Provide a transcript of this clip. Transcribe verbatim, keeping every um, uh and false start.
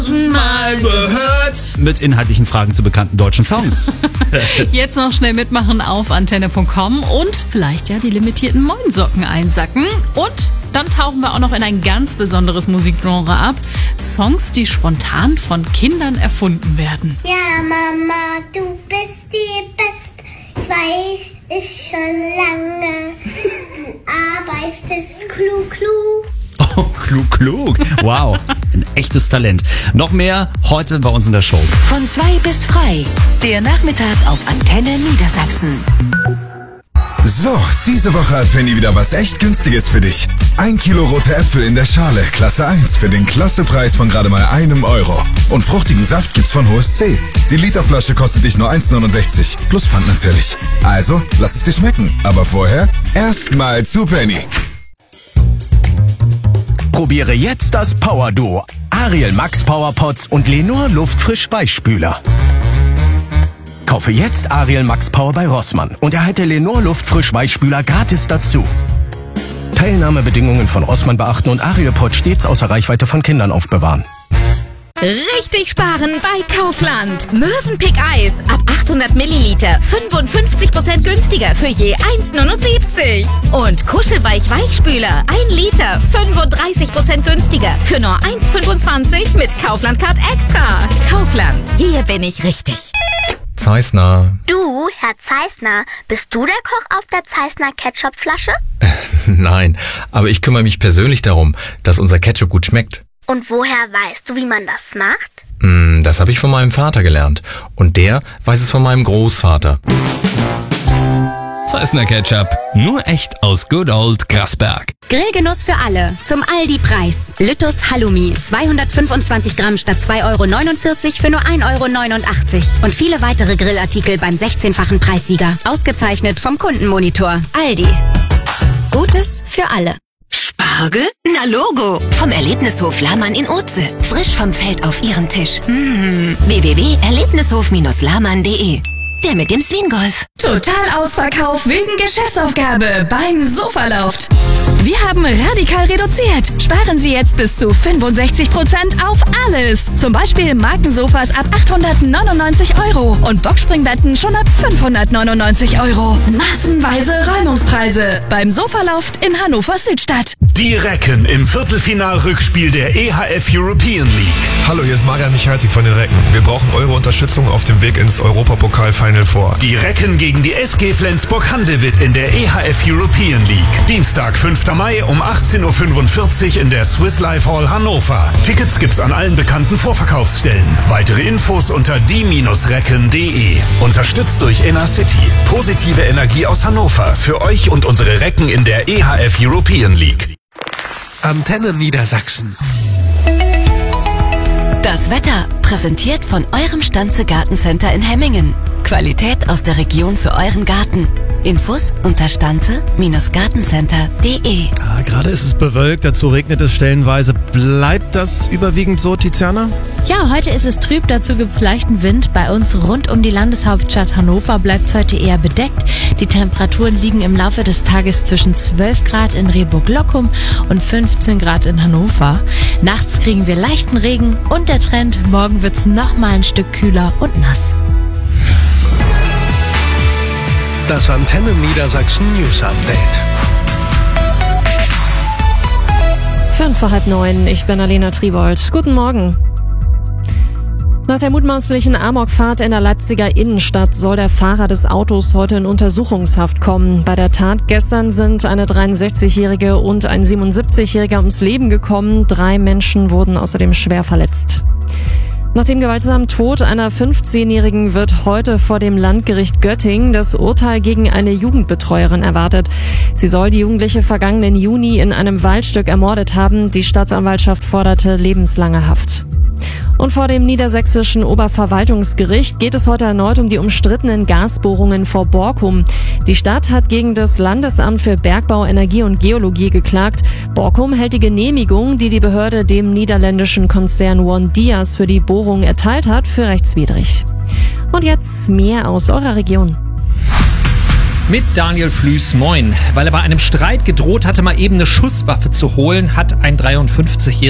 Mal gehört. Mit inhaltlichen Fragen zu bekannten deutschen Songs. Jetzt noch schnell mitmachen auf antenne punkt com und vielleicht ja die limitierten Moinsocken einsacken. Und dann tauchen wir auch noch in ein ganz besonderes Musikgenre ab. Songs, die spontan von Kindern erfunden werden. Ja, Mama, du bist die Beste. Ich weiß es schon lange. Du arbeitest klug, klug. Oh, klug, klug. Wow, ein echtes Talent. Noch mehr heute bei uns in der Show. Von zwei bis frei. Der Nachmittag auf Antenne Niedersachsen. So, diese Woche hat Penny wieder was echt Günstiges für dich. Ein Kilo rote Äpfel in der Schale, Klasse eins, für den Klassepreis von gerade mal einem Euro. Und fruchtigen Saft gibt's von H S C. Die Literflasche kostet dich nur eins neunundsechzig, plus Pfand natürlich. Also, lass es dir schmecken. Aber vorher erstmal zu Penny. Probiere jetzt das Power Duo. Ariel Max Power Pots und Lenor Luftfrisch Weichspüler. Kaufe jetzt Ariel Max Power bei Rossmann und erhalte Lenor Luftfrisch Weichspüler gratis dazu. Teilnahmebedingungen von Rossmann beachten und Ariel Pot stets außer Reichweite von Kindern aufbewahren. Richtig sparen bei Kaufland. Mövenpick Eis ab achthundert Milliliter fünfundfünfzig Prozent günstiger für je eins neunundsiebzig. Und Kuschelweich Weichspüler ein Liter fünfunddreißig Prozent günstiger für nur eins fünfundzwanzig mit Kaufland Card Extra. Kaufland, hier bin ich richtig. Zeissner. Du, Herr Zeissner, bist du der Koch auf der Zeissner Ketchupflasche? Nein, aber ich kümmere mich persönlich darum, dass unser Ketchup gut schmeckt. Und woher weißt du, wie man das macht? Mm, das habe ich von meinem Vater gelernt. Und der weiß es von meinem Großvater. Zeissner Ketchup. Nur echt aus Good Old Grasberg. Grillgenuss für alle. Zum Aldi-Preis. Lüttus Halloumi. zweihundertfünfundzwanzig Gramm statt zwei Euro neunundvierzig für nur ein Euro neunundachtzig. Und viele weitere Grillartikel beim sechzehnfachen Preissieger. Ausgezeichnet vom Kundenmonitor. Aldi. Gutes für alle. Spargel? Na Logo. Vom Erlebnishof Lahmann in Oetze. Frisch vom Feld auf Ihren Tisch. Mmh. w w w punkt erlebnishof Bindestrich lahmann punkt de. Der mit dem Swingolf. Total Ausverkauf wegen Geschäftsaufgabe beim Sofaloft. Wir haben radikal reduziert. Sparen Sie jetzt bis zu fünfundsechzig Prozent auf alles. Zum Beispiel Markensofas ab achthundertneunundneunzig Euro und Boxspringbetten schon ab fünfhundertneunundneunzig Euro. Massenweise Räumungspreise beim Sofaloft in Hannover Südstadt. Die Recken im Viertelfinal-Rückspiel der E H F European League. Hallo, hier ist Marian Michalzik von den Recken. Wir brauchen eure Unterstützung auf dem Weg ins Europapokal-Final Four. Die Recken gegen die S G Flensburg-Handewitt in der E H F European League. Dienstag, fünfter Mai um achtzehn Uhr fünfundvierzig in der Swiss Life Hall Hannover. Tickets gibt's an allen bekannten Vorverkaufsstellen. Weitere Infos unter die Recken punkt de. Unterstützt durch Inner City. Positive Energie aus Hannover. Für euch und unsere Recken in der E H F European League. Antenne Niedersachsen. Das Wetter, präsentiert von eurem Stanze Gartencenter in Hemmingen. Qualität aus der Region für euren Garten. Infos unter stanze Gartencenter punkt de. Ah, gerade ist es bewölkt, dazu regnet es stellenweise. Bleibt das überwiegend so, Tiziana? Ja, heute ist es trüb, dazu gibt es leichten Wind. Bei uns rund um die Landeshauptstadt Hannover bleibt es heute eher bedeckt. Die Temperaturen liegen im Laufe des Tages zwischen zwölf Grad in Rehburg-Lockum und fünfzehn Grad in Hannover. Nachts kriegen wir leichten Regen und der Trend, morgen wird es noch mal ein Stück kühler und nass. Das Antenne Niedersachsen News Update. Fünf vor halb neun, ich bin Alena Tribold. Guten Morgen. Nach der mutmaßlichen Amokfahrt in der Leipziger Innenstadt soll der Fahrer des Autos heute in Untersuchungshaft kommen. Bei der Tat gestern sind eine dreiundsechzigjährige und ein siebenundsiebzigjähriger ums Leben gekommen. Drei Menschen wurden außerdem schwer verletzt. Nach dem gewaltsamen Tod einer fünfzehnjährigen wird heute vor dem Landgericht Göttingen das Urteil gegen eine Jugendbetreuerin erwartet. Sie soll die Jugendliche vergangenen Juni in einem Waldstück ermordet haben. Die Staatsanwaltschaft forderte lebenslange Haft. Und vor dem niedersächsischen Oberverwaltungsgericht geht es heute erneut um die umstrittenen Gasbohrungen vor Borkum. Die Stadt hat gegen das Landesamt für Bergbau, Energie und Geologie geklagt. Borkum hält die Genehmigung, die die Behörde dem niederländischen Konzern OneDias für die Bohrung erteilt hat, für rechtswidrig. Und jetzt mehr aus eurer Region. Mit Daniel Flüß, moin. Weil er bei einem Streit gedroht hatte, mal eben eine Schusswaffe zu holen, hat ein dreiundfünfzigjähriger